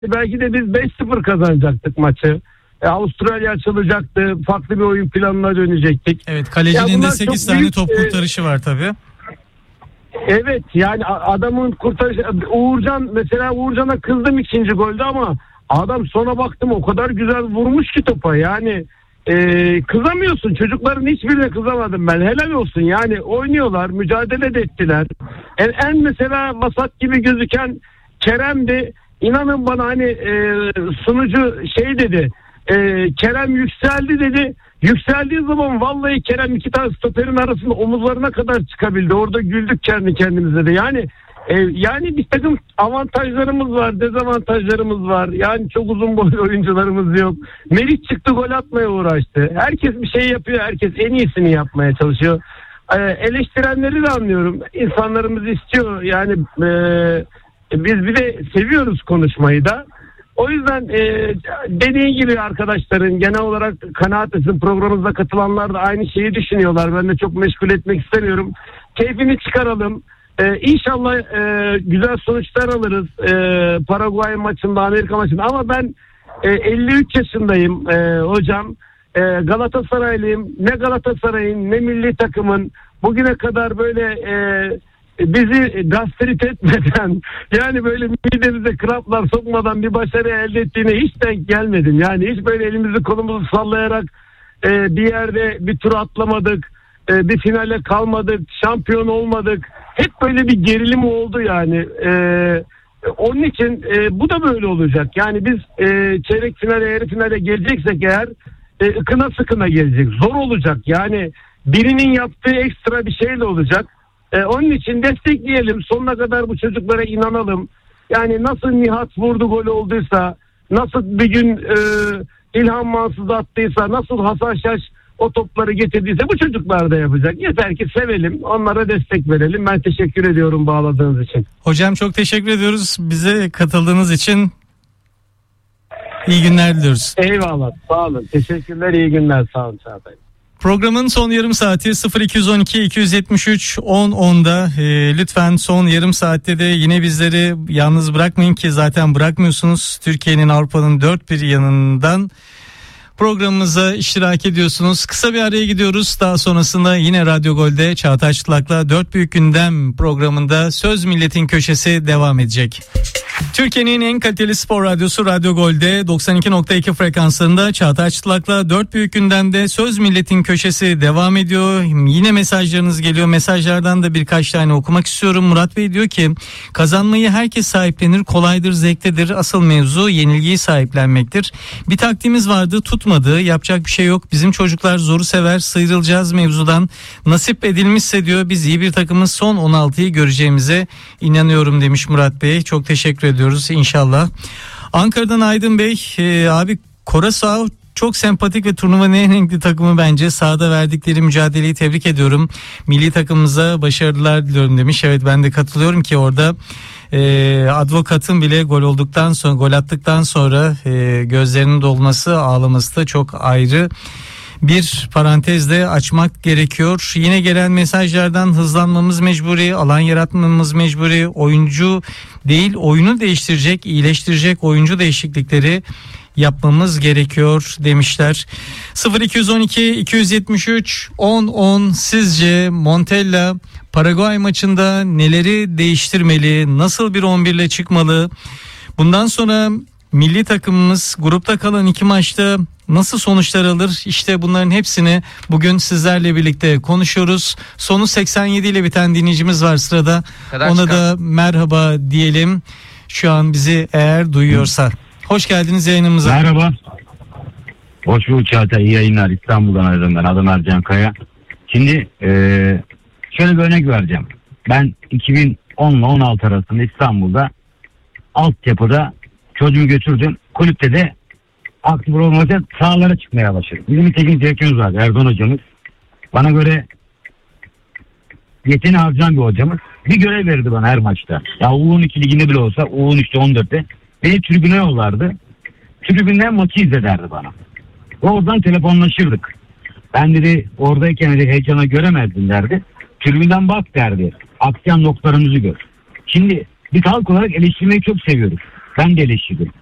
belki de biz 5-0 kazanacaktık maçı. Avustralya açılacaktı. Farklı bir oyun planına dönecektik. Evet, kalecinin de 8 tane top kurtarışı var tabii. Evet, yani adamın kurtarışı, Uğurcan'a kızdım ikinci golde ama adam sonra baktım o kadar güzel vurmuş ki topa, yani kızamıyorsun, çocukların hiçbirine kızamadım ben, helal olsun yani, oynuyorlar, mücadele de ettiler. En mesela vasat gibi gözüken Kerem'di, inanın bana, hani sunucu şey dedi, Kerem yükseldi dedi. Yükseldiği zaman vallahi Kerem iki tane stoperin arasında omuzlarına kadar çıkabildi. Orada güldük kendi kendimize de. Yani bir takım avantajlarımız var, dezavantajlarımız var. Yani çok uzun boylu oyuncularımız yok. Melih çıktı, gol atmaya uğraştı. Herkes bir şey yapıyor. Herkes en iyisini yapmaya çalışıyor. Eleştirenleri de anlıyorum. İnsanlarımız istiyor. Yani biz bir de seviyoruz konuşmayı da. O yüzden dediğin gibi arkadaşların genel olarak kanaat etsin, programımıza katılanlar da aynı şeyi düşünüyorlar. Ben de çok meşgul etmek istemiyorum. Keyfini çıkaralım. İnşallah güzel sonuçlar alırız. Paraguay maçında, Amerika maçında. Ama ben 53 yaşındayım hocam. Galatasaraylıyım. Ne Galatasaray'ın ne milli takımın bugüne kadar böyle bizi gastrit etmeden, yani böyle midemize kramplar sokmadan bir başarı elde ettiğine hiç denk gelmedim. Yani hiç böyle elimizi kolumuzu sallayarak bir yerde bir tur atlamadık, bir finale kalmadık, şampiyon olmadık. Hep böyle bir gerilim oldu yani. Onun için bu da böyle olacak. Yani biz çeyrek finale, yarı finale geleceksek eğer ıkına sıkına gelecek. Zor olacak. Yani birinin yaptığı ekstra bir şeyle olacak. Onun için destekleyelim. Sonuna kadar bu çocuklara inanalım. Yani nasıl Nihat vurdu gol olduysa, nasıl bir gün İlhan Mansız attıysa, nasıl Hasan Şaş o topları getirdiyse bu çocuklar da yapacak. Yeter ki sevelim, onlara destek verelim. Ben teşekkür ediyorum bağladığınız için. Hocam çok teşekkür ediyoruz bize katıldığınız için. İyi günler diliyoruz. Eyvallah, sağ olun. Teşekkürler, iyi günler, sağ olun Çağatay. Programın son yarım saati 0212 273 10'da. Lütfen son yarım saatte de yine bizleri yalnız bırakmayın ki zaten bırakmıyorsunuz. Türkiye'nin, Avrupa'nın dört bir yanından programımıza iştirak ediyorsunuz. Kısa bir araya gidiyoruz. Daha sonrasında yine Radyo Gol'de Çağatay Çıtlak'la 4 Büyük Gündem programında Söz Milletin Köşesi devam edecek. Türkiye'nin en kaliteli spor radyosu Radyo Gol'de 92.2 frekanslarında Çağatay Çıtlak'la 4 Büyük Gündem'de Söz Milletin Köşesi devam ediyor. Yine mesajlarınız geliyor. Mesajlardan da birkaç tane okumak istiyorum. Murat Bey diyor ki kazanmayı herkes sahiplenir, kolaydır, zevktedir. Asıl mevzu yenilgiyi sahiplenmektir. Bir taktiğimiz vardı, tutmadı. Yapacak bir şey yok. Bizim çocuklar zoru sever, sıyrılacağız mevzudan. Nasip edilmişse diyor biz iyi bir takımız, son 16'yı göreceğimize inanıyorum demiş Murat Bey. Çok teşekkür ediyoruz inşallah. Ankara'dan Aydın Bey, abi Curaçao çok sempatik ve turnuvanın en renkli takımı bence. Sahada verdikleri mücadeleyi tebrik ediyorum. Milli takımımıza başarılar diliyorum demiş. Evet, ben de katılıyorum ki orada Advokat'ın bile gol attıktan sonra gözlerinin dolması, ağlaması da çok ayrı. Bir parantezle açmak gerekiyor. Yine gelen mesajlardan hızlanmamız mecburi, alan yaratmamız mecburi, oyuncu değil oyunu değiştirecek, iyileştirecek oyuncu değişiklikleri yapmamız gerekiyor demişler. 0212 273 10 sizce Montella Paraguay maçında neleri değiştirmeli, nasıl bir 11 ile çıkmalı? Bundan sonra milli takımımız grupta kalan 2 maçta nasıl sonuçlar alır? İşte bunların hepsini bugün sizlerle birlikte konuşuyoruz. Sonu 87 ile biten dinleyicimiz var sırada. Ona da merhaba diyelim. Şu an bizi eğer duyuyorsa. Hoş geldiniz yayınımıza. Merhaba. Hoş bulduk Çağatay. İyi yayınlar. İstanbul'dan aradım ben. Adım Ercan Kaya. Şimdi şöyle bir örnek vereceğim. Ben 2010 ile 16 arasında İstanbul'da altyapıda çocuğumu götürdüm. Kulüpte de aktif olmakta sahalara çıkmaya başladım. Bizim bir teknik direktörümüz vardı, Erdoğan hocamız. Bana göre yeteneği harcayan bir hocamız. Bir görev verdi bana her maçta. Ya U12 liginde bile olsa, U13'te 14'te beni tribüne yollardı. Tribünden maçı izlederdi bana. Oradan telefonlaşırdık. Ben dedi oradayken dedi heyecana göremezdim derdi. Tribünden bak derdi. Aksiyon noktalarımızı gör. Şimdi biz halk olarak eleştirmeyi çok seviyoruz. Ben de eleştirdim.